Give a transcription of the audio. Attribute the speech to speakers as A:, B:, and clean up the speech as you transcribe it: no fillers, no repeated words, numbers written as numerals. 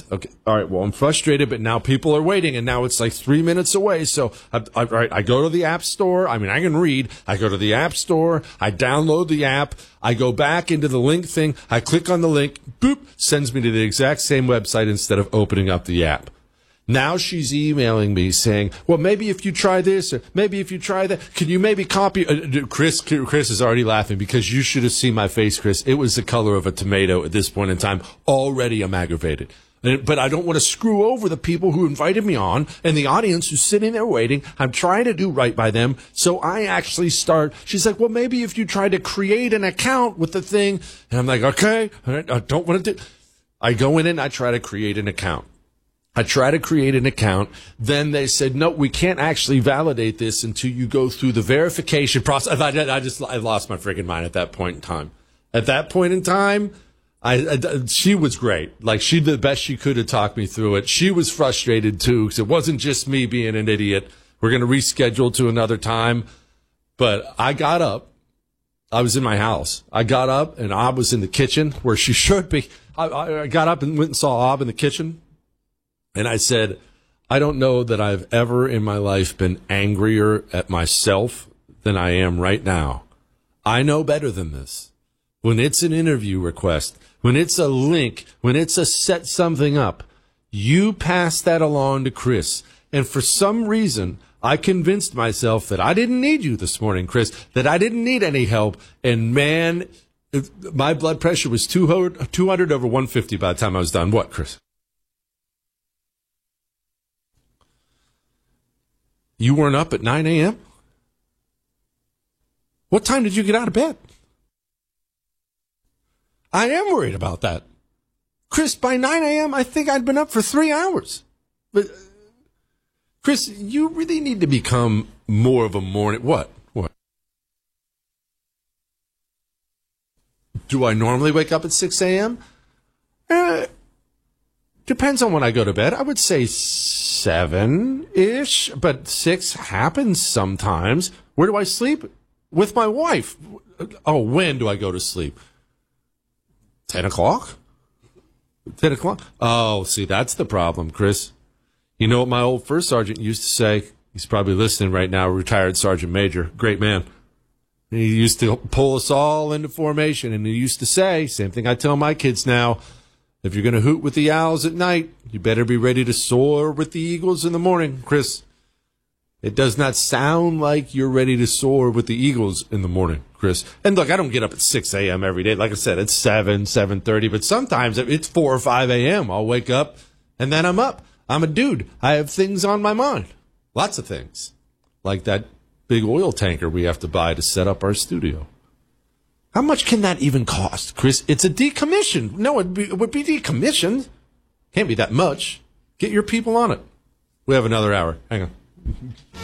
A: Okay. All right. Well, I'm frustrated, but now people are waiting, and now it's like 3 minutes away. So I go to the App Store. I mean, I can read. I go to the App Store. I download the app. I go back into the link thing. I click on the link. Boop. Sends me to the exact same website instead of opening up the app. Now she's emailing me saying, well, maybe if you try this or maybe if you try that, can you maybe copy? Chris is already laughing because you should have seen my face, Chris. It was the color of a tomato at this point in time. Already I'm aggravated. But I don't want to screw over the people who invited me on and the audience who's sitting there waiting. I'm trying to do right by them. So I actually start. She's like, well, maybe if you try to create an account with the thing. And I'm like, okay, I don't want to do. I go in and I try to create an account. I try to create an account. Then they said, no, we can't actually validate this until you go through the verification process. I lost my freaking mind at that point in time. At that point in time, she was great. Like, she did the best she could to talk me through it. She was frustrated, too, because it wasn't just me being an idiot. We're going to reschedule to another time. But I got up. I was in my house. I got up, and Ob was in the kitchen where she should be. I got up and went and saw Ob in the kitchen. And I said, I don't know that I've ever in my life been angrier at myself than I am right now. I know better than this. When it's an interview request, when it's a link, when it's a set something up, you pass that along to Chris. And for some reason, I convinced myself that I didn't need you this morning, Chris, that I didn't need any help. And man, my blood pressure was 200 over 150 by the time I was done. What, Chris? You weren't up at 9 a.m.? What time did you get out of bed? I am worried about that. Chris, by 9 a.m., I think I'd been up for 3 hours. But, Chris, you really need to become more of a morning... What? Do I normally wake up at 6 a.m.? Depends on when I go to bed. I would say 7-ish, but 6 happens sometimes. Where do I sleep? With my wife. Oh, when do I go to sleep? 10 o'clock? 10 o'clock? Oh, see, that's the problem, Chris. You know what my old first sergeant used to say? He's probably listening right now, retired Sergeant Major. Great man. He used to pull us all into formation, and he used to say, same thing I tell my kids now, if you're going to hoot with the owls at night, you better be ready to soar with the eagles in the morning, Chris. It does not sound like you're ready to soar with the eagles in the morning, Chris. And look, I don't get up at 6 a.m. every day. Like I said, it's 7:30, but sometimes it's 4 or 5 a.m. I'll wake up, and then I'm up. I'm a dude. I have things on my mind. Lots of things. Like that big oil tanker we have to buy to set up our studio. How much can that even cost, Chris? It's a decommission. No, it would be decommissioned. Can't be that much. Get your people on it. We have another hour. Hang on.